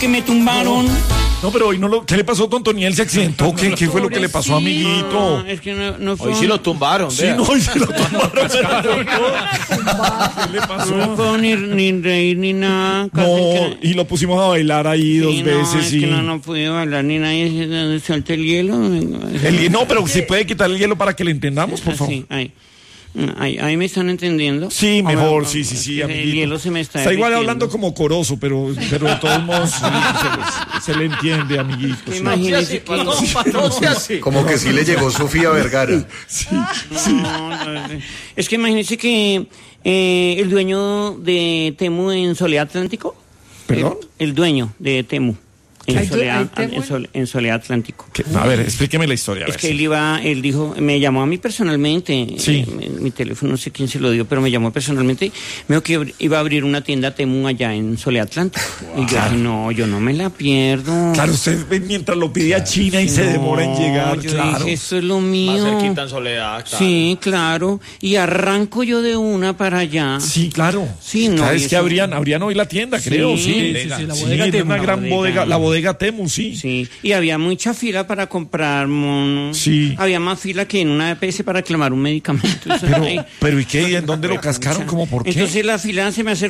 que me tumbaron. No, pero hoy no lo... ¿Qué le pasó, Don Toniel? ¿Se accidentó? ¿Qué fue lo que le pasó, amiguito? No, es que no fue... Hoy sí lo tumbaron, Sí, vea. no, hoy sí lo tumbaron. ¿Qué le pasó? No puedo ni reír ni nada. No, y lo pusimos a bailar ahí dos veces. Es que no pude bailar ni nadie. Suelta el hielo. No, pero si puede quitar el hielo para que le entendamos, por favor. Sí, ahí me están entendiendo. Sí, mejor, sí, El amiguito. hielo se me está igual derritiendo. hablando como coroso, pero de todos modos se le entiende, amiguito. Que Sí. imagínese que... No sea así. Como que sí le llegó Sofía Vergara. Es que imagínese que el dueño de Temu en Soledad Atlántico. ¿Perdón? El dueño de Temu en Soledad Atlántico. A ver, explíqueme la historia. Es que él dijo, me llamó a mí personalmente, Sí. Mi teléfono no sé quién se lo dio, pero me llamó personalmente, me dijo que iba a abrir una tienda Temu allá en Soledad Atlántico. Y yo dije, no, yo no me la pierdo. Claro, usted mientras lo pide a China y se demora en llegar, yo claro. dije, esto es lo mío. Más cerquita en Soledad, claro. Sí, claro. Y arranco yo de una para allá. Sí, claro. Sí, no, ¿Sabes y que eso- abrían hoy la tienda, creo? Sí, la sí, bodega es Temu, una la gran bodega. bodega, la bodega Temu, sí. Sí, y había mucha fila para comprar monos. Sí. Había más fila que en una EPS para reclamar un medicamento. Pero ¿y qué? ¿En dónde lo cascaron? ¿Cómo por qué? Entonces la fila se me acercó.